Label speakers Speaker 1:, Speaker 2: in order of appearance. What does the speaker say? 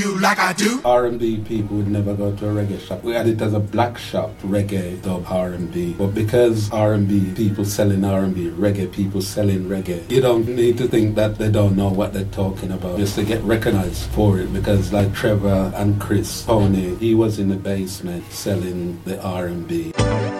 Speaker 1: you like I do.
Speaker 2: R&B people would never go to a reggae shop. We had it as a black shop, reggae, dub, R&B. But because R&B people selling R&B, reggae people selling reggae, you don't need to think that they don't know what they're talking about just to get recognized for it. Because like Trevor and Chris Pony, he was in the basement selling the R&B.